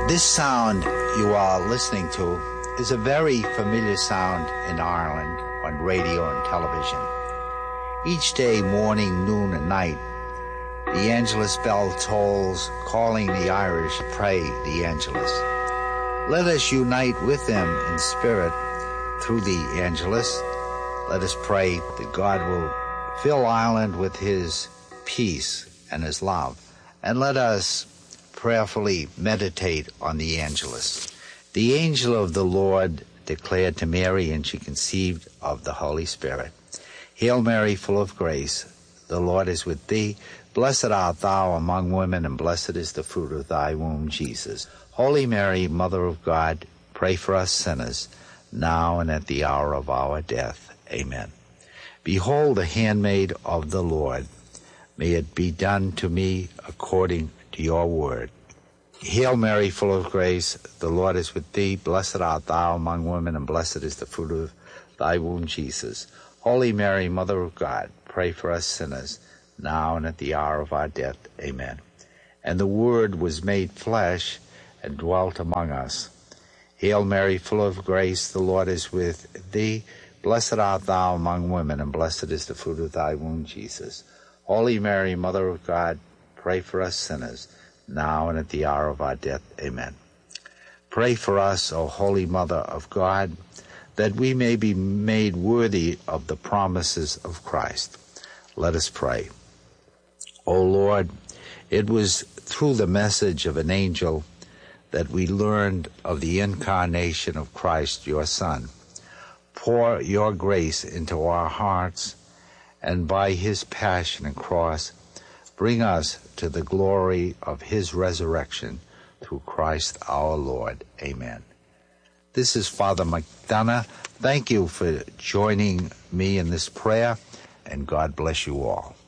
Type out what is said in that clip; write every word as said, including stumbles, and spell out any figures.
This sound you are listening to is a very familiar sound in Ireland on radio and television. Each day, morning, noon, and night, the Angelus bell tolls, calling the Irish to pray the Angelus. Let us unite with them in spirit through the Angelus. Let us pray that God will fill Ireland with his peace and his love. And let us prayerfully meditate on the Angelus. The angel of the Lord declared to Mary, and she conceived of the Holy Spirit. Hail Mary, full of grace, the Lord is with thee. Blessed art thou among women, and blessed is the fruit of thy womb, Jesus. Holy Mary, Mother of God, pray for us sinners, now and at the hour of our death. Amen. Behold the handmaid of the Lord. May it be done to me according to your word. Hail Mary, full of grace, the Lord is with thee. Blessed art thou among women, and blessed is the fruit of thy womb, Jesus. Holy Mary, Mother of God, pray for us sinners, now and at the hour of our death. Amen. And the Word was made flesh and dwelt among us. Hail Mary, full of grace, the Lord is with thee. Blessed art thou among women, and blessed is the fruit of thy womb, Jesus. Holy Mary, Mother of God, pray for us sinners, now and at the hour of our death. Amen. Pray for us, O Holy Mother of God, that we may be made worthy of the promises of Christ. Let us pray. O Lord, it was through the message of an angel that we learned of the incarnation of Christ, your Son. Pour your grace into our hearts, and by his passion and cross, bring us to the glory of his resurrection through Christ our Lord. Amen. This is Father McDonough. Thank you for joining me in this prayer, and God bless you all.